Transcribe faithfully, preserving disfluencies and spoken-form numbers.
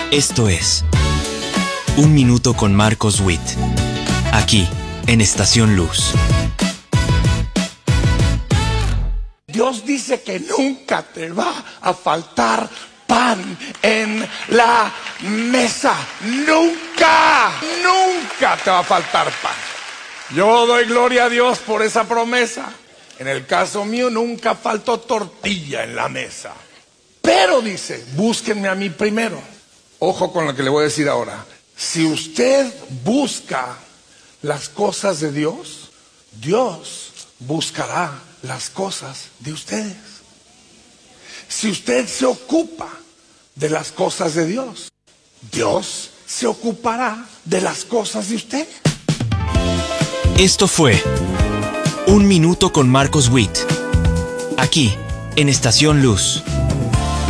Esto es Un Minuto con Marcos Witt, aquí en Estación Luz. Dios dice que nunca te va a faltar pan en la mesa. Nunca, nunca te va a faltar pan. Yo doy gloria a Dios por esa promesa. En el caso mío nunca faltó tortilla en la mesa. Pero dice, búsquenme a mí primero. Ojo con lo que le voy a decir ahora. Si usted busca las cosas de Dios, Dios buscará las cosas de ustedes. Si usted se ocupa de las cosas de Dios, Dios se ocupará de las cosas de usted. Esto fue Un Minuto con Marcos Witt, aquí en Estación Luz.